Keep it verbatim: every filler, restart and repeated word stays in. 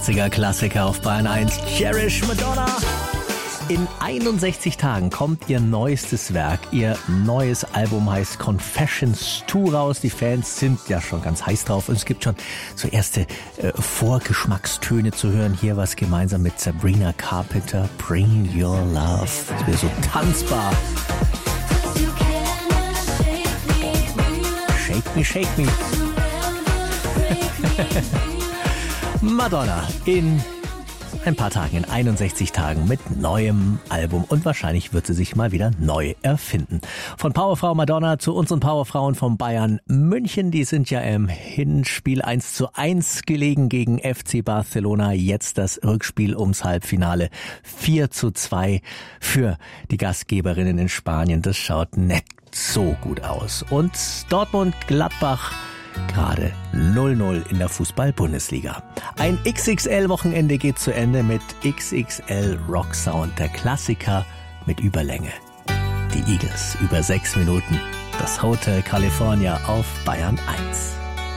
achtziger Klassiker auf Bayern eins. Cherish, Madonna. In einundsechzig Tagen kommt ihr neuestes Werk. Ihr neues Album heißt Confessions zwei raus. Die Fans sind ja schon ganz heiß drauf. Und es gibt schon so erste äh, Vorgeschmackstöne zu hören. Hier was gemeinsam mit Sabrina Carpenter. Bring Your Love. Das wäre so tanzbar. Shake me, shake me. Madonna in ein paar Tagen, in einundsechzig Tagen mit neuem Album und wahrscheinlich wird sie sich mal wieder neu erfinden. Von Powerfrau Madonna zu unseren Powerfrauen von Bayern München, die sind ja im Hinspiel eins zu eins gelegen gegen F C Barcelona. Jetzt das Rückspiel ums Halbfinale vier zu zwei für die Gastgeberinnen in Spanien. Das schaut nicht so gut aus. Und Dortmund-Gladbach gerade null null in der Fußball-Bundesliga. Ein X X L-Wochenende geht zu Ende mit X X L Rock Sound, der Klassiker mit Überlänge. Die Eagles über sechs Minuten. Das Hotel California auf Bayern eins.